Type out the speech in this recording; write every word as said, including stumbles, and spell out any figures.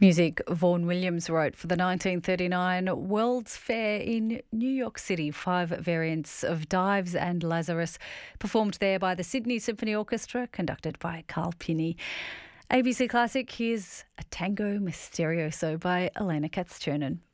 Music Vaughan Williams wrote for the nineteen thirty-nine World's Fair in New York City. Five variants of Dives and Lazarus performed there by the Sydney Symphony Orchestra, conducted by Carl Pinney. A B C Classic, here's A Tango Misterioso by Elena Katz-Chernin.